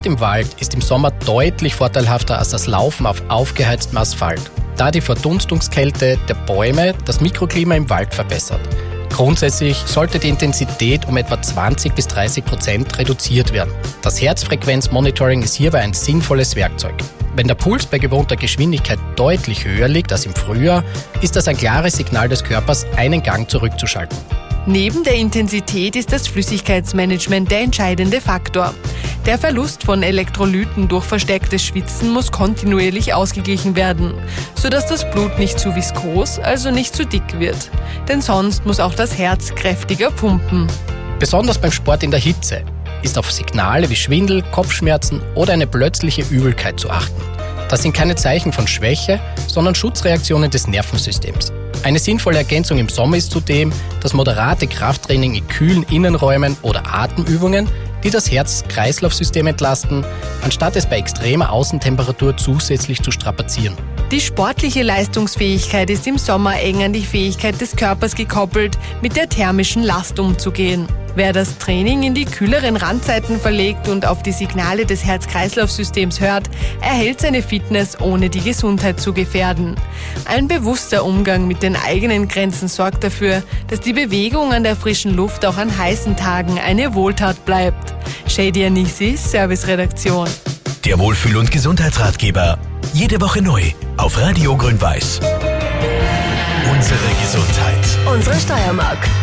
Im Wald ist im Sommer deutlich vorteilhafter als das Laufen auf aufgeheiztem Asphalt, da die Verdunstungskälte der Bäume das Mikroklima im Wald verbessert. Grundsätzlich sollte die Intensität um etwa 20-30% reduziert werden. Das Herzfrequenzmonitoring ist hierbei ein sinnvolles Werkzeug. Wenn der Puls bei gewohnter Geschwindigkeit deutlich höher liegt als im Frühjahr, ist das ein klares Signal des Körpers, einen Gang zurückzuschalten. Neben der Intensität ist das Flüssigkeitsmanagement der entscheidende Faktor. Der Verlust von Elektrolyten durch verstärktes Schwitzen muss kontinuierlich ausgeglichen werden, sodass das Blut nicht zu viskos, also nicht zu dick wird. Denn sonst muss auch das Herz kräftiger pumpen. Besonders beim Sport in der Hitze ist auf Signale wie Schwindel, Kopfschmerzen oder eine plötzliche Übelkeit zu achten. Das sind keine Zeichen von Schwäche, sondern Schutzreaktionen des Nervensystems. Eine sinnvolle Ergänzung im Sommer ist zudem das moderate Krafttraining in kühlen Innenräumen oder Atemübungen, die das Herz-Kreislauf-System entlasten, anstatt es bei extremer Außentemperatur zusätzlich zu strapazieren. Die sportliche Leistungsfähigkeit ist im Sommer eng an die Fähigkeit des Körpers gekoppelt, mit der thermischen Last umzugehen. Wer das Training in die kühleren Randzeiten verlegt und auf die Signale des Herz-Kreislauf-Systems hört, erhält seine Fitness, ohne die Gesundheit zu gefährden. Ein bewusster Umgang mit den eigenen Grenzen sorgt dafür, dass die Bewegung an der frischen Luft auch an heißen Tagen eine Wohltat bleibt. Shady Anisi, Serviceredaktion. Der Wohlfühl- und Gesundheitsratgeber. Jede Woche neu auf Radio Grün-Weiß. Unsere Gesundheit. Unsere Steiermark.